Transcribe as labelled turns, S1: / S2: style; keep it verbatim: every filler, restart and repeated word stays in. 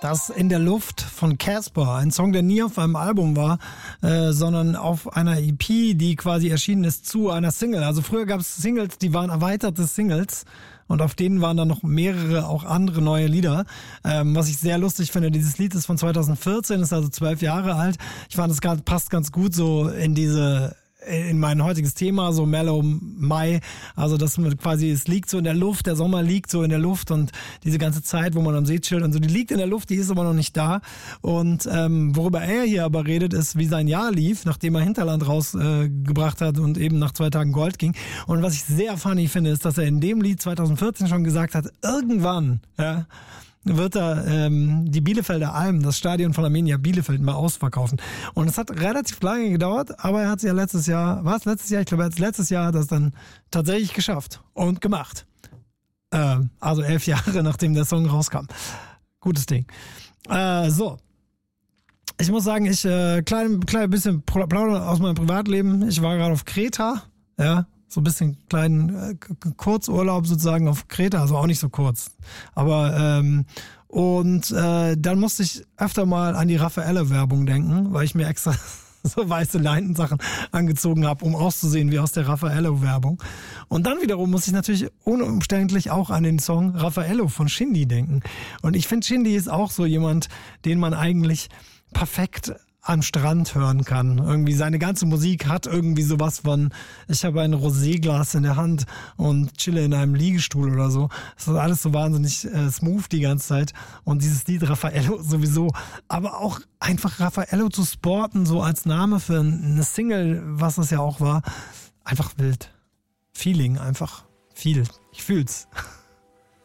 S1: Das In der Luft von Casper, ein Song, der nie auf einem Album war, äh, sondern auf einer E P, die quasi erschienen ist zu einer Single. Also früher gab es Singles, die waren erweiterte Singles und auf denen waren dann noch mehrere, auch andere neue Lieder. Ähm, was ich sehr lustig finde, dieses Lied ist von zweitausendvierzehn, ist also zwölf Jahre alt. Ich fand, es passt ganz gut so in diese... in mein heutiges Thema, so Mellow Mai, also dass man quasi, es liegt so in der Luft, der Sommer liegt so in der Luft und diese ganze Zeit, wo man am See chillt und so, die liegt in der Luft, die ist aber noch nicht da. Und ähm, worüber er hier aber redet, ist, wie sein Jahr lief, nachdem er Hinterland rausgebracht äh, hat und eben nach zwei Tagen Gold ging. Und was ich sehr funny finde, ist, dass er in dem Lied zweitausendvierzehn schon gesagt hat, irgendwann, ja, wird er ähm, die Bielefelder Alm, das Stadion von Arminia Bielefeld, mal ausverkaufen. Und es hat relativ lange gedauert, aber er hat es ja letztes Jahr, was letztes Jahr? Ich glaube, letztes Jahr hat er es dann tatsächlich geschafft und gemacht. Äh, also elf Jahre, nachdem der Song rauskam. Gutes Ding. Äh, so. Ich muss sagen, ich, äh, klein, klein bisschen plaudern aus meinem Privatleben. Ich war gerade auf Kreta, ja. So ein bisschen kleinen äh, Kurzurlaub sozusagen auf Kreta, also auch nicht so kurz. Aber ähm, und äh, dann musste ich öfter mal an die Raffaello-Werbung denken, weil ich mir extra so weiße Leinensachen angezogen habe, um auszusehen wie aus der Raffaello-Werbung. Und dann wiederum muss ich natürlich unumständlich auch an den Song Raffaello von Shindy denken. Und ich finde, Shindy ist auch so jemand, den man eigentlich perfekt am Strand hören kann. Irgendwie seine ganze Musik hat irgendwie sowas von, ich habe ein Roséglas in der Hand und chille in einem Liegestuhl oder so. Das ist alles so wahnsinnig äh, smooth die ganze Zeit. Und dieses Lied Raffaello sowieso. Aber auch einfach Raffaello zu sporten, so als Name für eine Single, was das ja auch war, einfach wild. Feeling, einfach viel. Ich fühl's.